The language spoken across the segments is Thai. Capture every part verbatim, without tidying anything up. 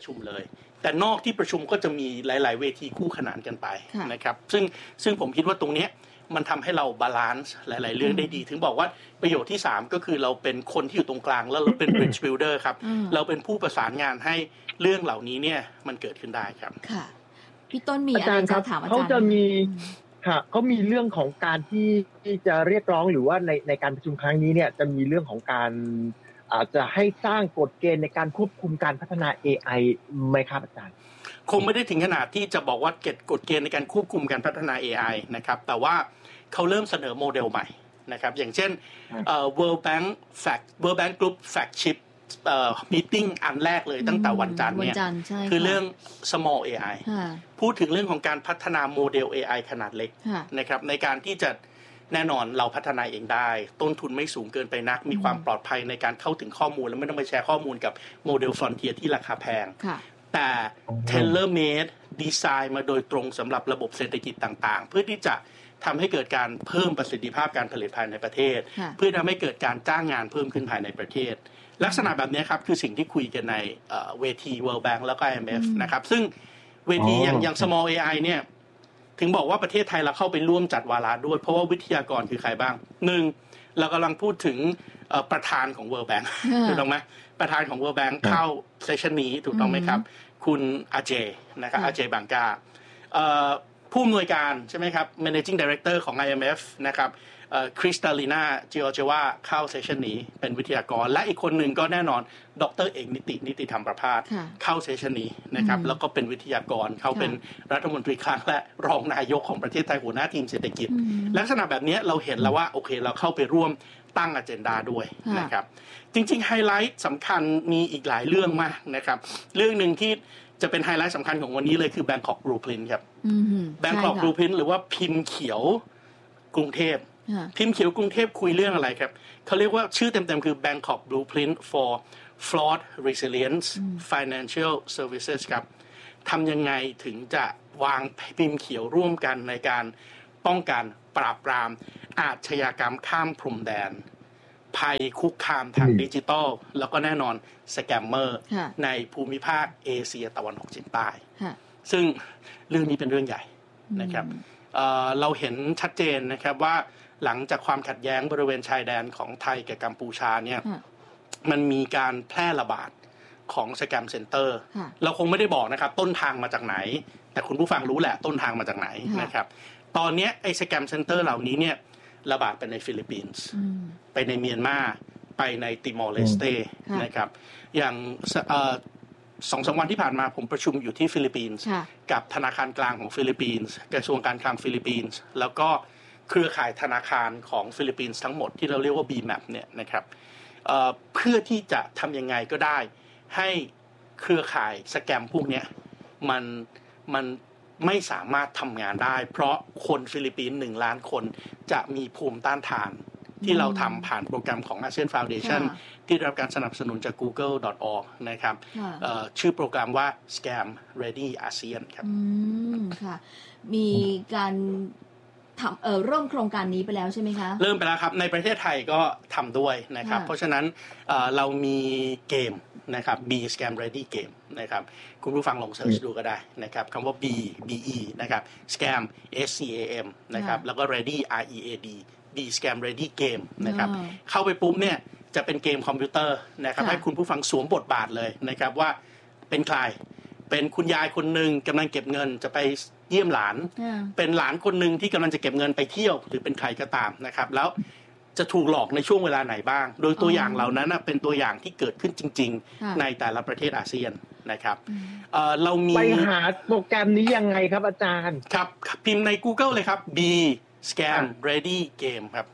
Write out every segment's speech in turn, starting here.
ประชุมเลยแต่นอกที่ประชุมก็จะมีหลายๆเวทีคู่ขนานกันไปนะครับซึ่งซึ่งผมคิดว่าตรงนี้มันทำให้เราบาลานซ์หลายๆเรื่องได้ดีถึงบอกว่าประโยชน์ที่สามก็คือเราเป็นคนที่อยู่ตรงกลางแล้วเราเป็น bridge builder ครับเราเป็นผู้ประสานงานให้เรื่องเหล่านี้เนี่ยมันเกิดขึ้นได้ครับค่ะพี่ต้นมีอะไรจะถามอาจารย์เขาจะมีค่ะเขามีเรื่องของการที่ที่จะเรียกร้องหรือว่าในในการประชุมครั้งนี้เนี่ยจะมีเรื่องของการอาจจะให้สร้างกฎเกณฑ์ในการควบคุมการพัฒนา เอ ไอ ไหมครับอาจารย์คงไม่ได้ถึงขนาดที่จะบอกว่าเก็บกฎเกณฑ์ในการควบคุมการพัฒนา เอ ไอ นะครับแต่ว่าเขาเริ่มเสนอโมเดลใหม่นะครับอย่างเช่น World Bank Fact World Bank Group Fact Sheet เอ่อ meeting อันแรกเลยตั้งแต่วันจันทร์เนี่ยคือเรื่อง small เอ ไอ พูดถึงเรื่องของการพัฒนาโมเดล เอ ไอ ขนาดเล็กนะครับในการที่จะแน่นอนเราพัฒนาเองได้ต้นทุนไม่สูงเกินไปนักมีความปลอดภัยในการเข้าถึงข้อมูลและไม่ต้องไปแชร์ข้อมูลกับโมเดล Frontier ที่ราคาแพงแต่ tailor made ดีไซน์มาโดยตรงสำหรับระบบเศรษฐกิจต่างๆเพื่อที่จะทำให้เกิดการเพิ่มประสิทธิภาพการผลิตภายในประเทศเพื่อทำให้เกิดการจ้างงานเพิ่มขึ้นภายในประเทศลักษณะแบบนี้ครับคือสิ่งที่คุยกันในเวที World Bank แล้วก็ ไอ เอ็ม เอฟ นะครับซึ่งเวทีอย่างอย่าง Small เอ ไอ เนี่ยถึงบอกว่าประเทศไทยเราเข้าไปร่วมจัดวาระด้วยเพราะว่าวิทยากรคือใครบ้างหนึ่งเรากำลังพูดถึงประธานของ World Bank ถูกต้องไหมประธานของ World Bank เข้าเซสชันนี้ถูกต้องไหมครับคุณอาเจนะครับอาเจบังกาผู้อำนวยการใช่ไหมครับ Managing Director ของ ไอ เอ็ม เอฟ นะครับคริสตาลีนาจิออเจวาเข้าเซสชันนี้เป็นวิทยากรและอีกคนหนึ่งก็แน่นอนดร.เอกนิตินิติธรรมประภาสเข้าเซสชันนี้นะครับแล้วก็เป็นวิทยากรเขาเป็นรัฐมนตรีคลังและรองนายกของประเทศไทยหัวหน้าทีมเศรษฐกิจลักษณะแบบนี้เราเห็นแล้วว่าโอเคเราเข้าไปร่วมตั้งอเจนดาด้วยนะครับจริงๆไฮไลท์สำคัญมีอีกหลายเรื่องมากนะครับเรื่องนึงที่จะเป็นไฮไลท์สำคัญของวันนี้เลยคือ Bangkok Blueprint ครับ Bangkok Blueprint หรือว่าพิมพ์เขียวกรุงเทพพิมพ์เขียวกรุงเทพคุยเรื่องอะไรครับเขาเรียกว่าชื่อเต็มๆคือ Bangkok Blueprint for Fraud Resilience Financial Services ครับทำยังไงถึงจะวางพิมพ์เขียวร่วมกันในการป้องกันปราบปรามอาชญากรรมข้ามพรมแดนภัยคุกคามทางดิจิทัลแล้วก็แน่นอนสแกมเมอร์ในภูมิภาคเอเชียตะวันออกเฉียงใต้ซึ่งเรื่องนี้เป็นเรื่องใหญ่นะครับเอ่อเราเห็นชัดเจนนะครับว่าหลังจากความขัดแย้งบริเวณชายแดนของไทยกับกัมพูชาเนี่ยมันมีการแพร่ระบาดของสแกมเซ็นเตอร์เราคงไม่ได้บอกนะครับต้นทางมาจากไหนแต่คุณผู้ฟังรู้แหละต้นทางมาจากไหนนะครับตอนนี้ไอ้สแกมเซ็นเตอร์เหล่านี้เนี่ยระบาดไปในฟิลิปปินส์ไปในเมียนมาไปในติมอร์เลสเตนะครับอย่างสองสามวันที่ผ่านมาผมประชุมอยู่ที่ฟิลิปปินส์กับธนาคารกลางของฟิลิปปินส์กระทรวงการคลังฟิลิปปินส์แล้วก็เครือข่ายธนาคารของฟิลิปปินส์ทั้งหมดที่เราเรียกว่า บี แมป เนี่ยนะครับเอ่อเพื่อที่จะทำยังไงก็ได้ให้เครือข่ายสแกมพวกนี้มันมันไม่สามารถทำงานได้เพราะคนฟิลิปปินส์หนึ่งล้านคนจะมีภูมิต้านทานที่เราทำผ่านโปรแกรมของ อาเซียน Foundation ที่ได้รับการสนับสนุนจาก กูเกิล ดอท ออร์ก นะครับชื่อโปรแกรมว่า Scam Ready อาเซียนครับอืมค่ะมีการทำเอ่อเริ่มโครงการนี้ไปแล้วใช่ไหมคะเริ่มไปแล้วครับในประเทศไทยก็ทำด้วยนะครับเพราะฉะนั้นเอ่อเรามีเกมนะครับ B Scam Ready Game นะครับคุณผู้ฟังลองเสิร์ชดูก็ได้นะครับคำว่า B B E นะครับ Scam S C A M นะครับแล้วก็ Ready R E A D B Scam Ready Game นะครับเข้าไปปุ๊บเนี่ยจะเป็นเกมคอมพิวเตอร์นะครับให้คุณผู้ฟังสวมบทบาทเลยนะครับว่าเป็นใครเป็นคุณยายคนหนึ่งกำลังเก็บเงินจะไปเยี่ยมหลานเป็นหลานคนหนึ่งที่กำลังจะเก็บเงินไปเที่ยวหรือเป็นใครก็ตามนะครับแล้วจะถูกหลอกในช่วงเวลาไหนบ้างโดยตัวอย่างเหล่านั้นเป็นตัวอย่างที่เกิดขึ้นจริงๆในแต่ละประเทศอาเซียนนะครับ เอ่อ เรามีไปหาโปรแกรมนี้ยังไงครับอาจารย์ครับพิมพ์ใน Google เลยครับ B Scam Ready Game ครับ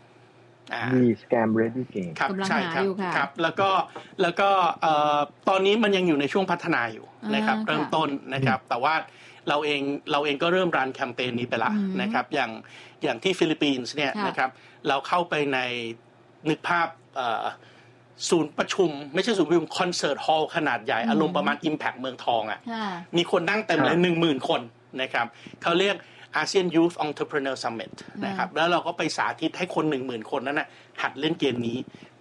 B Scam Ready Game ครับใช่ครับครับแล้วก็แล้วก็เอ่อตอนนี้มันยังอยู่ในช่วงพัฒนาอยู่นะครับเริ่มต้นนะครับแต่ว่าเราเองเราเองก็เริ่มรันแคมเปญนี้ไปละนะครับอย่างอย่างที่ฟิลิปปินส์เนี่ยนะครับเราเข้าไปในนึกภาพศูนย์ประชุมไม่ใช่ศูนย์ประชุมคอนเสิร์ตฮอลล์ขนาดใหญ่อารมณ์ประมาณ Impact เมืองทองอ่ะมีคนนั่งเต็มเลย หนึ่งหมื่น คนนะครับเขาเรียก อาเซียน Youth Entrepreneur Summit นะครับแล้วเราก็ไปสาธิตให้คน หนึ่งหมื่น คนนั้นน่ะหัดเล่นเกมนี้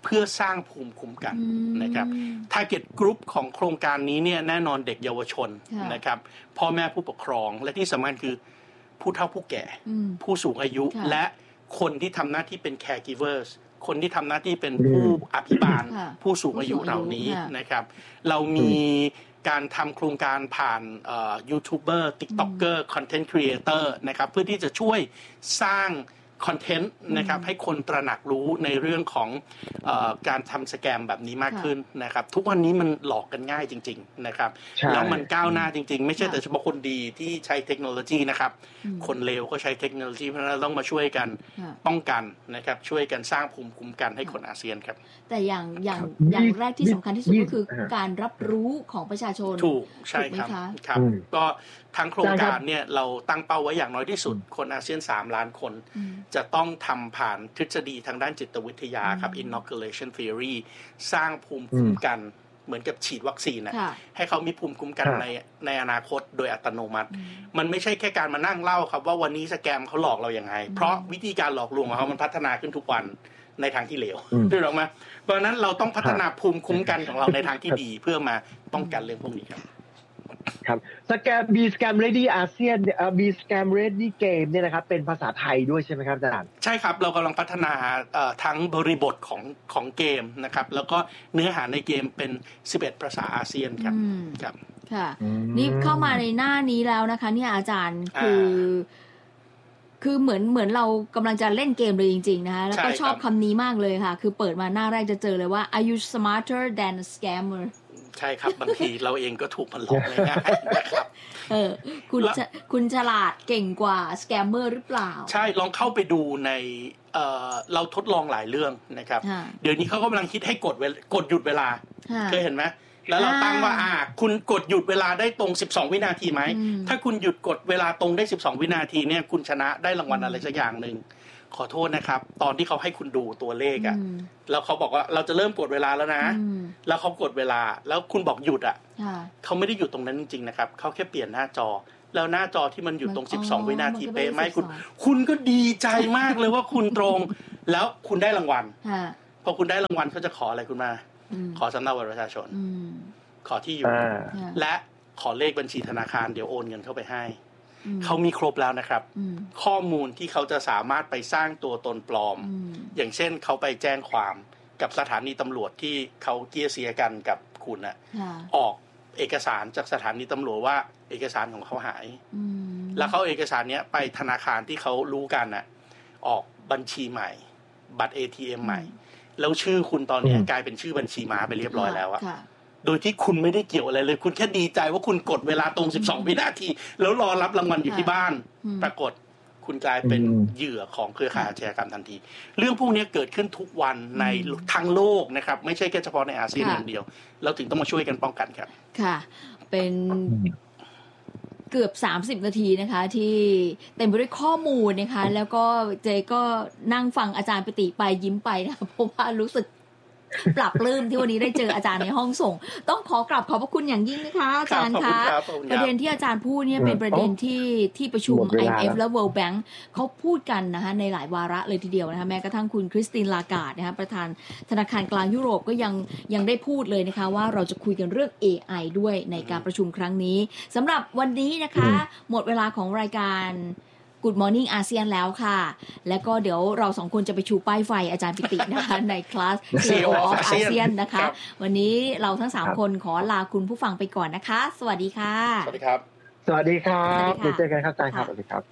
เพื่อสร้างภูมิคุ้มกันนะครับ target group ของโครงการนี้เนี่ยแน่นอนเด็กเยาวชนนะครับพ่อแม่ผู้ปกครองและที่สำคัญคือผู้เฒ่าผู้แก่ผู้สูงอายุและคนที่ทำหน้าที่เป็น caregivers คนที่ทำหน้าที่เป็นผู้อภิบาลผู้สูงอายุเหล่านี้นะครับเรามีการทำโครงการผ่านยูทูบเบอร์ติ๊กต็อกเกอร์คอนเทนต์ครีเอเตอร์นะครับเพื่อที่จะช่วยสร้างคอนเทนต์นะครับให้คนตระหนักรู้ในเรื่องของเอ่อการทำสแกมแบบนี้มากขึ้นนะครับทุกวันนี้มันหลอกกันง่ายจริงๆนะครับแล้วมันก้าวหน้าจริงๆไม่ใช่แต่เฉพาะคนดีที่ใช้เทคโนโลยีนะครับคนเลวก็ใช้เทคโนโลยีเพราะฉะนั้นต้องมาช่วยกันป้องกันนะครับช่วยกันสร้างภูมิคุ้มกันให้คนอาเซียนครับแต่อย่างอย่างอย่างแรกที่สำคัญที่สุดก็คือการรับรู้ของประชาชนถูกใช่ครับครับก็ทั้งโครงการเนี่ยเราตั้งเป้าไว้อย่างน้อยที่สุดคนอาเซียนสามล้านคนจะต้องทำผ่านทฤษฎีทางด้านจิตวิทยาครับ inoculation theory สร้างภูมิคุ้มกันเหมือนกับฉีดวัคซีนนะให้เขามีภูมิคุ้มกันในในอนาคตโดยอัตโนมัติมันไม่ใช่แค่การมานั่งเล่าครับว่าวันนี้สแกมเขาหลอกเราอย่างไรเพราะวิธีการหลอกลวงของเขามันพัฒนาขึ้นทุกวันในทางที่เลวถูกหรือไม่เพราะฉะนั้นเราต้องพัฒนาภูมิคุ้มกันของเราในทางที่ดีเพื่อมาป้องกันเรื่องพวกนี้ครับครับสแกม B Scam Ready อาเซียนเอ่อ B Scam Ready Game เนี่ยนะครับเป็นภาษาไทยด้วยใช่ไหมครับอาจารย์ใช่ครับเรากำลังพัฒนาเอ่อทั้งบริบทของของเกมนะครับแล้วก็เนื้อหาในเกมเป็นสิบเอ็ดภาษาอาเซียนครับครับค่ะนี่เข้ามาในหน้านี้แล้วนะคะเนี่ยอาจารย์คือคือเหมือนเหมือนเรากำลังจะเล่นเกมเลยจริงๆนะคะแล้วก็ชอบคำนี้มากเลยค่ะคือเปิดมาหน้าแรกจะเจอเลยว่า Are you smarter than a scammer ใช่ครับบางทีเราเองก็ถูกมันหลอกง่ายๆนะครับเออคุณคุณฉลาดเก่งกว่าสแกมเมอร์หรือเปล่าใช่ลองเข้าไปดูในเอ่อเราทดลองหลายเรื่องนะครับเดี๋ยวนี้เขากำลังคิดให้กดกดหยุดเวลาเคยเห็นไหมแล้วเราตั้งว่าอ่าคุณกดหยุดเวลาได้ตรงสิบสองวินาทีไหมถ้าคุณหยุดกดเวลาตรงได้สิบสองวินาทีเนี่ยคุณชนะได้รางวัลอะไรสักอย่างนึงขอโทษนะครับตอนที่เขาให้คุณดูตัวเลขอ่ะแล้วเขาบอกว่าเราจะเริ่มกดเวลาแล้วนะแล้วเขากดเวลาแล้วคุณบอกหยุดอ่ะเขาไม่ได้หยุดตรงนั้นจริงๆนะครับเขาแค่เปลี่ยนหน้าจอแล้วหน้าจอที่มันอยู่ตรงสิบสองวินาทีเป๊ะไหมคุณคุณก็ดีใจมากเลยว่าคุณตรงแล้วคุณได้รางวัลพอคุณได้รางวัลเขาจะขออะไรคุณมาขอสำเนาบัตรประชาชนขอที่อยู่และขอเลขบัญชีธนาคารเดี๋ยวโอนเงินเข้าไปให้เขามีครบแล้วนะครับข้อมูลที่เขาจะสามารถไปสร้างตัวตนปลอมอย่างเช่นเขาไปแจ้งความกับสถานีตำรวจที่เขาเกี้ยเสียกันกับคุณน่ะออกเอกสารจากสถานีตำรวจว่าเอกสารของเขาหายแล้วเขาเอกสารเนี้ยไปธนาคารที่เขารู้กันน่ะออกบัญชีใหม่บัตร เอ ที เอ็ม ใหม่แล้วชื่อคุณตอนนี้กลายเป็นชื่อบัญชีม้าไปเรียบร้อยแล้วอะโดยที่คุณไม่ได้เกี่ยวอะไรเลยคุณแค่ดีใจว่าคุณกดเวลาตรงสิบสองวินาทีแล้วรอรับรางวัลอยู่ที่บ้านปรากฏคุณกลายเป็นเหยื่อของเครือข่ายอาชญากรรมทันทีเรื่องพวกนี้เกิดขึ้นทุกวันในทั้งโลกนะครับไม่ใช่แค่เฉพาะในอาเซียนอย่างเดียวเราถึงต้องมาช่วยกันป้องกันครับค่ะเป็นเกือบสามสิบนาทีนะคะที่เต็มไปด้วยข้อมูลนะคะแล้วก็เจก็นั่งฟังอาจารย์ปิติไปยิ้มไปนะคะเพราะว่ารู้สึกปรับปลื้มที่วันนี้ได้เจออาจารย์ในห้องส่งต้องขอกราบขอบพระคุณอย่างยิ่งนะคะอาจารย์คะประเด็นที่อาจารย์พูดเนี่ยเป็นประเด็นที่ที่ประชุม ไอ เอ็ม เอฟ และ World Bank เขาพูดกันนะคะในหลายวาระเลยทีเดียวนะคะแม้กระทั่งคุณคริสตินลาการ์ดนะคะประธานธนาคารกลางยุโรปก็ยังยังได้พูดเลยนะคะว่าเราจะคุยกันเรื่อง เอ ไอ ด้วยในการประชุมครั้งนี้สำหรับวันนี้นะคะหมดเวลาของรายการGood Morning อาเซียนแล้วค่ะแล้วก็เดี๋ยวเราสองคนจะไปชูป้ายไฟอาจารย์ปิตินะคะในคลาส ซี อี โอ of อาเซียนนะคะวันนี้เราทั้งสามคนขอลาคุณผู้ฟังไปก่อนนะคะสวัสดีค่ะสวัสดีครับสวัสดีครับเดี๋ยวเจอกันครับอาจารย์ครับสวัสดีครับ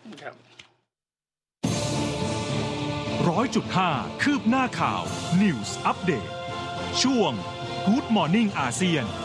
ร้อยจุดห้าคืบหน้าข่าว News Update ช่วง Good Morning อาเซียน